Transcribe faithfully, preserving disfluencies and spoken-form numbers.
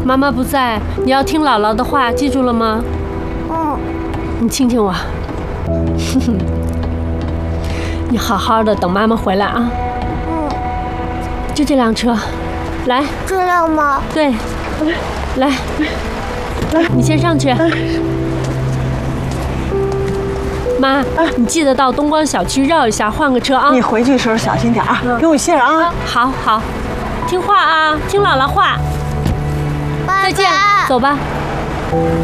妈妈不在，你要听姥姥的话，记住了吗？ 嗯。 你亲亲我。哼哼。你好好的等妈妈回来啊。 嗯。 就这辆车，来。 这辆吗？ 对。来，来，你先上去。妈，你记得到东光小区绕一下，换个车啊。 你回去的时候小心点啊，给我信啊。 好好，听话啊，听姥姥话。 再见，走吧。